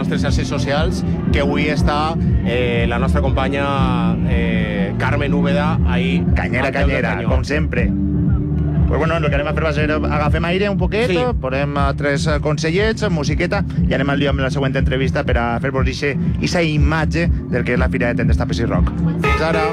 nostres xarxes socials que avui està la nostra companya Carmen Úbeda ahí. Canyera, com sempre. Pues bueno, el que anem a fer va ser agafem aire un poquet, sí. Posem 3 consellets, musiqueta, i anem al lío amb la següent entrevista per a fer-vos aquesta imatge del que és la Fira de Tendes, Tapes i Rock. Fins ara.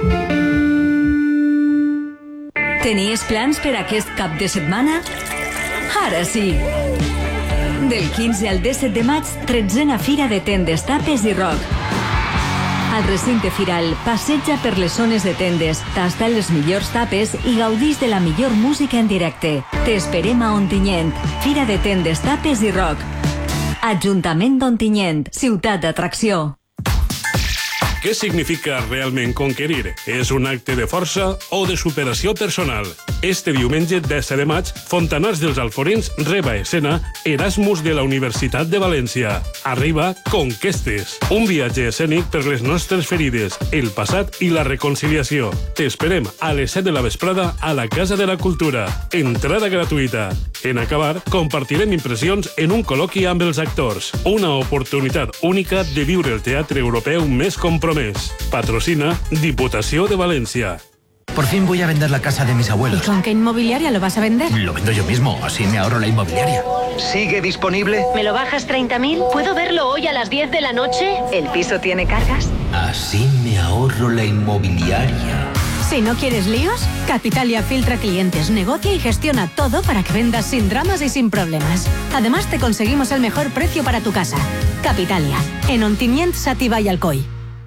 Tenies plans per aquest cap de setmana? Ara sí! Del 15 al 17 de maig, 13a Fira de Tendes, Tapes i Rock. Al recinte firal, passeja per les zones de tendes, tasta les millors tapes i gaudix de la millor música en directe. T'esperem a Ontinyent, Fira de Tendes, Tapes i Rock. Ajuntament d'Ontinyent, ciutat d'atracció. Què significa realment conquerir? És un acte de força o de superació personal? Este diumenge 10 de maig, Fontanars dels Alforins reba a escena Erasmus de la Universitat de València. Arriba Conquestes, un viatge escènic per les nostres ferides, el passat i la reconciliació. T'esperem a les 7 de la vesprada a la Casa de la Cultura. Entrada gratuïta. En acabar, compartirem impressions en un col·loqui amb els actors. Una oportunitat única de viure el teatre europeu més compromès. Patrocina Diputació de Valencia. Por fin voy a vender la casa de mis abuelos. ¿Y con qué inmobiliaria lo vas a vender? Lo vendo yo mismo, así me ahorro la inmobiliaria. ¿Sigue disponible? ¿Me lo bajas 30.000? ¿Puedo verlo hoy a las 10 de la noche? ¿El piso tiene cargas? Así me ahorro la inmobiliaria. Si no quieres líos, Capitalia filtra clientes, negocia y gestiona todo para que vendas sin dramas y sin problemas. Además, te conseguimos el mejor precio para tu casa. Capitalia, en Ontinyent, Xàtiva i Alcoi.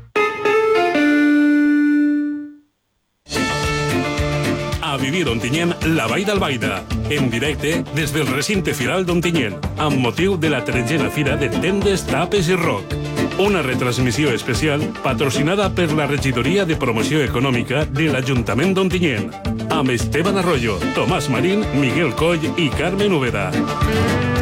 A vivir Ontinyent, la Vall d'Albaida, en directe des del recinte firal d'Ontinyent, amb motiu de la 13a Fira de Tendes, Tapes i Rock. Una retransmissió especial patrocinada per la Regidoria de Promoció Econòmica de l'Ajuntament d'Ontinyent, amb Esteban Arroyo, Tomàs Marín, Miguel Coll i Carmen Úbeda.